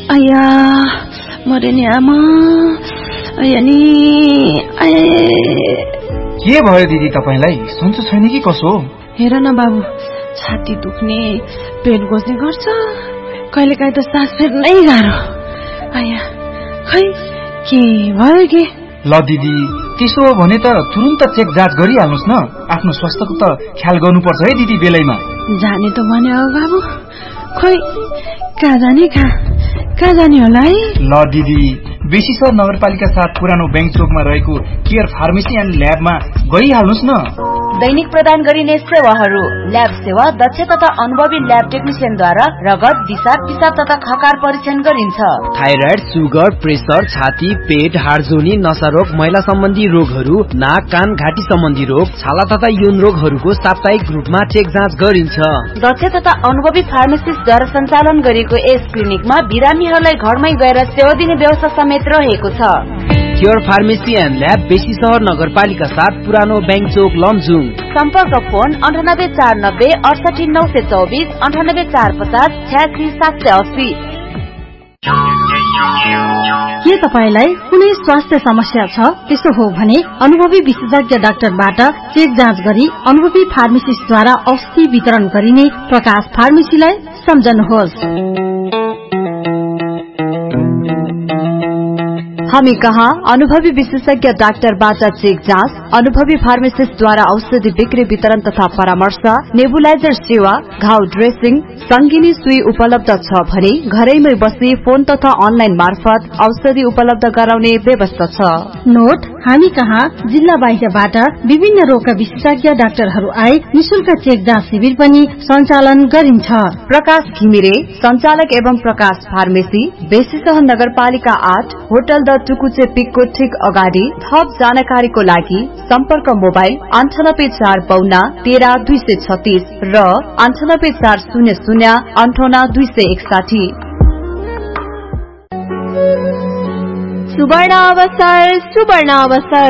आया मरे नि आमा आया नि के भयो दिदी तपाईलाई सन्चो छैन कि कसो? हेर न बाबु छाती दुख्ने पेट गोज्ने गर्छ कहिलेकाहीँ त सास फेर्नै गाह्रो। आया खै के भयो के? ल दिदी त्यसो हो भने त तुरुन्त चेक जाँच गरिहाल्नुस् न। आफ्नो स्वास्थ्यको त ख्याल गर्नुपर्छ है दिदी बेलैमा। जाने त भने हो बाबु खोइ कहाँ जाने होला है? ल दिदी बेसीसर नगरपालिका 7 पुरानो बैंक चोकमा रहेको केयर फार्मेसी एन्ड ल्याबमा गइहाल्नुस् न। दैनिक प्रदान गरिने सेवाहरू ल्याब सेवा दक्ष तथा अनुभवी ल्याब टेक्निशियनद्वारा रगत दिशा पिसाब तथा खकार परीक्षण गरिन्छ। थाइराइड सुगर प्रेसर छाती पेट हाडजोनी नसा रोग महिला सम्बन्धी रोगहरू नाक कान घाँटी सम्बन्धी रोग छाला तथा यौन रोगहरूको साप्ताहिक रूपमा चेक जाँच गरिन्छ। दक्ष तथा अनुभवी फार्मासिस्टद्वारा सञ्चालन गरिएको यस क्लिनिकमा बिरामीहरूलाई घरमै गएर सेवा दिने व्यवस्था समेत रहेको छ। केयर फार्मेसी एन्ड ल्याब बेसी सहर नगरपालिका 7 पुरानो बैंक चोक लमजुङ। सम्पर्क फोन 9849 68924 98450 86780। के तपाईलाई कुनै स्वास्थ्य समस्या छ? त्यसो हो भने अनुभवी विशेषज्ञ डाक्टरबाट चेक जाँच गरी अनुभवी फार्मासिस्टद्वारा औषधि वितरण गरिने प्रकाश फार्मेसीलाई सम्झनुहोस्। हामी कहाँ अनुभवी विशेषज्ञ डाक्टरबाट चेक जाँच, अनुभवी फार्मासिस्टद्वारा औषधि बिक्री वितरण तथा परामर्श, नेबुलाइजर सेवा, घाउ ड्रेसिङ, संगिनी सुई उपलब्ध छ भने घरैमै बसी फोन तथा अनलाइन मार्फत औषधि उपलब्ध गराउने व्यवस्था छ। नोट, हामी कहाँ जिल्ला बाहिरबाट विभिन्न रोगका विशेषज्ञ डाक्टरहरू आए निशुल्क चेक जाँच शिविर पनि सञ्चालन गरिन्छ। प्रकाश घिमिरे संचालक एवं प्रकाश फार्मेसी, बेसी सहर नगरपालिका 8, होटल द टुकुचे पिकको ठीक अगाडि। थप जानकारीको लागि सम्पर्क मोबाइल 9845 13236 र 9840 58261। सुवर्ण अवसर।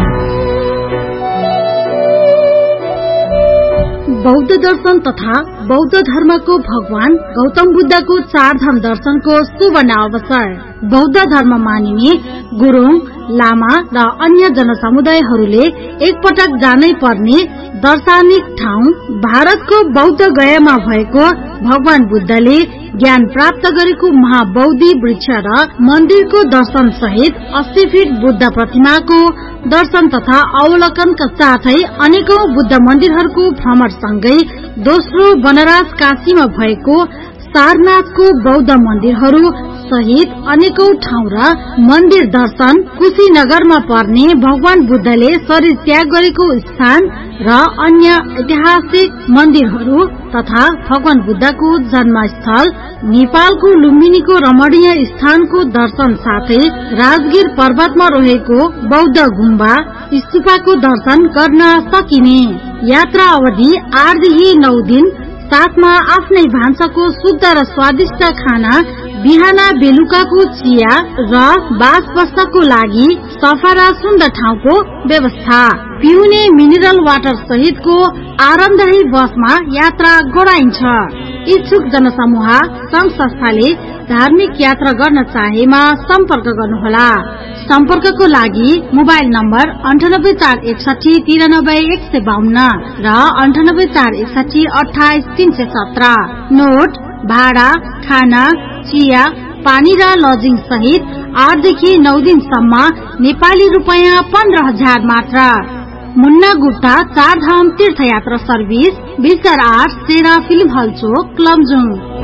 बौद्ध दर्शन तथा बौद्ध धर्मको भगवान गौतम बुद्धको 4 धाम दर्शनको सुवर्ण अवसर। बौद्ध धर्म मानिने गुरुङ, लामा र अन्य जनसमुदायहरूले एकपटक जानै पर्ने दार्शनिक ठाउँ भारतको बौद्ध गयामा भएको भगवान बुद्धले ज्ञान प्राप्त गरेको महाबौद्धि वृक्ष र मन्दिरको दर्शन सहित 80 फिट बुद्ध प्रतिमाको दर्शन तथा अवलोकनका साथै अनेकौं बुद्ध मन्दिरहरूको भ्रमण सँगै दोस्रो वनराज काशीमा भएको सारनाथको बौद्ध मन्दिरहरू सहित अनेकौं ठाउँ र मन्दिर दर्शन, कुशीनगरमा पर्ने भगवान बुद्धले शरीर त्याग गरेको स्थान र अन्य ऐतिहासिक मन्दिरहरू तथा भगवान बुद्धको जन्मस्थल नेपालको लुम्बिनीको रमणीय स्थानको दर्शन साथै राजगिर पर्वतमा रहेको बौद्ध गुम्बा स्तूपको दर्शन गर्न सकिने। यात्रा अवधि 8 देखि 9 दिन, साथमा आफ्नै भान्साको शुद्ध र स्वादिष्ट खाना, बिहान बेलुकाको चिया र बास बस्नको लागि सफा र सुन्दर ठाउँको व्यवस्था, पिउने मिनरल वाटर सहितको आरामदायी बसमा यात्रा गराइन्छ। इच्छुक जनसमूह संघ संस्थाले धार्मिक यात्रा गर्न चाहेमा सम्पर्क गर्नुहोला। सम्पर्कको लागि मोबाइल नम्बर 9841 93152 र 9841 28 317। नोट, भाडा, खाना, चिया, पानी र लजिङ सहित 8 देखि 9 दिनसम्म नेपाली रुपैयाँ 15,000 मात्र। मुन्ना गुप्ता 4 धाम तीर्थयात्रा सर्भिस, 20 8 सेरा फिल्म हल चोक, लमजुङ।